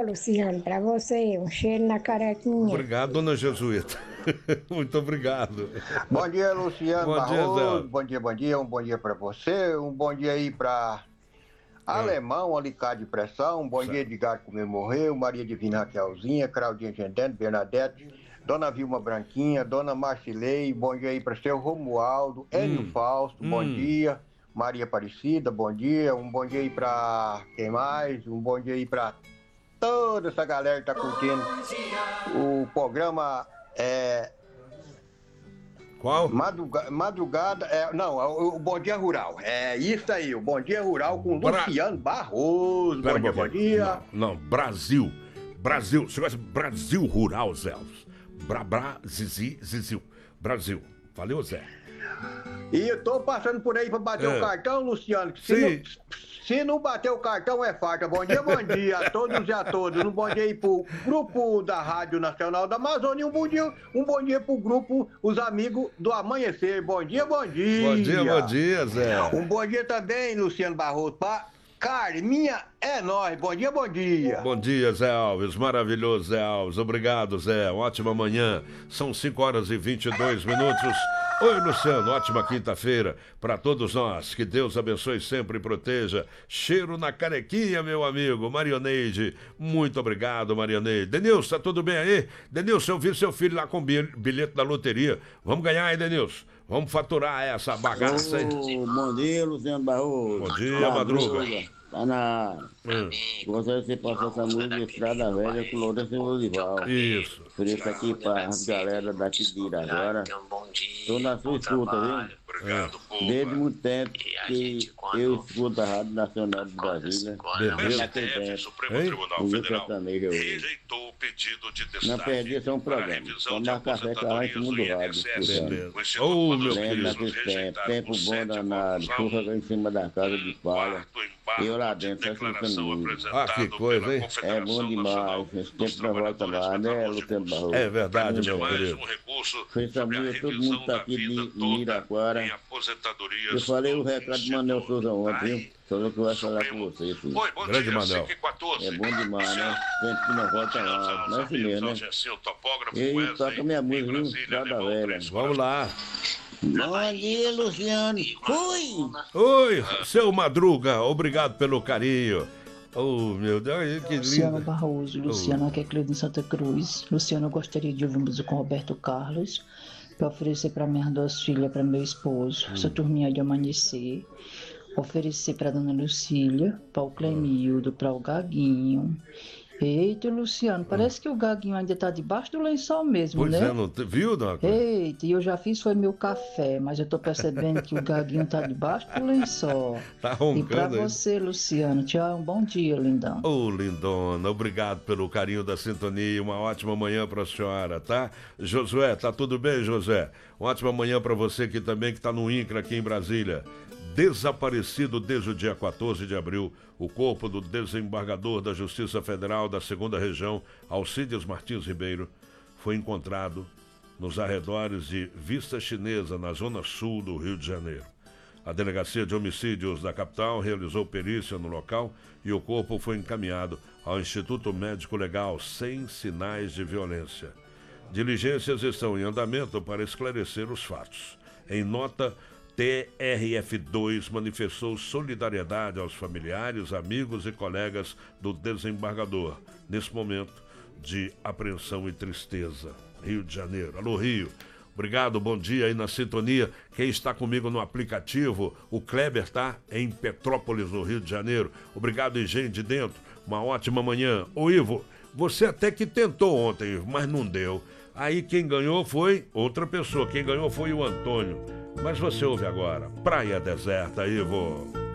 Luciano, pra você. Um cheiro na carequinha. Obrigado, dona Jesuíta. Muito obrigado. Bom dia, Luciano Bom dia, Barroso. Zé. Bom dia, bom dia. Um bom dia pra você. Um bom dia aí pra Alemão, Alicate de Pressão. Um bom dia, Edgar Comer Morreu. Maria Divina Raquelzinha, Claudinha Gendene, Bernadette, Dona Vilma Branquinha, Dona Marcilei. Bom dia aí pra seu Romualdo, Enio Fausto. Bom dia. Maria Aparecida, bom dia. Um bom dia aí pra quem mais? Um bom dia aí pra toda essa galera que tá curtindo o programa. Qual? Madrugada, o Bom Dia Rural. É isso aí, o Bom Dia Rural com Luciano Barroso. Pera Bom dia, bom dia. Não, Brasil. Brasil. Você gosta de Brasil Rural, Zé? Zizi. Brasil. Valeu, Zé. E eu tô passando por aí pra bater o cartão, Luciano. Se não bater o cartão é falta. Bom dia a todos e a todas. Um bom dia aí pro grupo da Rádio Nacional da Amazônia e um bom dia pro grupo Os Amigos do Amanhecer. Bom dia. Bom dia, Zé. Um bom dia também, Luciano Barroso, pra Carminha é nóis. Bom dia. Bom dia, Zé Alves. Maravilhoso, Zé Alves. Obrigado, Zé. Ótima manhã. São 5h22. Oi, Luciano. Ótima quinta-feira para todos nós. Que Deus abençoe sempre e proteja. Cheiro na carequinha, meu amigo. Marioneide. Muito obrigado, Marioneide. Denilson, tá tudo bem aí? Denilson, eu vi seu filho lá com bilhete da loteria. Vamos ganhar, hein, Denilson? Vamos faturar essa bagaça, hein? Bom dia, Luciano Barroso. Bom dia, Madruga. Tá na área. Gostaria de você passar essa música Estrada Velha com Lourenço e Lorival. Isso. Por isso aqui pra galera daqui de Iragora. Tô na sua escuta, viu? Desde muito tempo que eu escuto a Rádio Nacional de Brasília. Beleza. Supremo Tribunal Federal rejeitou o pedido de destaque. Não perdi só um programa. Tomar café com a gente mundo rádio. Ô, meu Lembro querido. naquele tempo bom danado. Chuva em cima da casa de palha. Eu lá dentro, só escutando música. Ah, que coisa, hein? É bom demais. Esse tempo não volta mais, né, Luciano Barroso? É verdade, meu querido. Fez essa música, todo mundo tá aqui de Iraquara. Eu falei o recado do Manel Souza ontem, viu? Só que eu vou falar com você, filho. Grande Manel. É bom demais, né? Tempo que não volta mais. Não é assim mesmo, né? E toca minha música, viu? Estrada Velha. Vamos lá. Bom dia, Luciano. Fui! Oi, seu Madruga. Obrigado pelo carinho. Oh, meu Deus, que Luciano lindo. Barroso, Luciano aqui é Cleide em Santa Cruz. Luciano, eu gostaria de ouvir música com Roberto Carlos para oferecer para minhas duas filhas, para meu esposo, essa turminha de amanhecer. Oferecer para dona Lucília, para o Clemildo, para o Gaguinho. Eita, Luciano, parece que o Gaguinho ainda tá debaixo do lençol mesmo, Pois né? é, não viu, dona? Eita, e eu já fiz foi meu café, mas eu tô percebendo que o Gaguinho tá debaixo do lençol. Tá E pra roncando aí. você, Luciano, tchau, um bom dia, lindão. Ô, lindona, obrigado pelo carinho da sintonia. Uma ótima manhã pra senhora, tá? Josué, tá tudo bem, Josué? Uma ótima manhã pra você que também que tá no INCRA aqui em Brasília. Desaparecido desde o dia 14 de abril, o corpo do desembargador da Justiça Federal da 2ª Região, Alcides Martins Ribeiro, foi encontrado nos arredores de Vista Chinesa, na zona sul do Rio de Janeiro. A Delegacia de Homicídios da capital realizou perícia no local e o corpo foi encaminhado ao Instituto Médico Legal sem sinais de violência. Diligências estão em andamento para esclarecer os fatos. Em nota, TRF2 manifestou solidariedade aos familiares, amigos e colegas do desembargador, nesse momento de apreensão e tristeza. Rio de Janeiro. Alô, Rio. Obrigado, bom dia aí na sintonia. Quem está comigo no aplicativo, o Kleber, tá? Em Petrópolis, no Rio de Janeiro. Obrigado, Engenho de Dentro. Uma ótima manhã. Ô, Ivo, você até que tentou ontem, Ivo, mas não deu. Aí quem ganhou foi outra pessoa. Quem ganhou foi o Antônio. Mas você ouve agora. Praia Deserta, Ivo.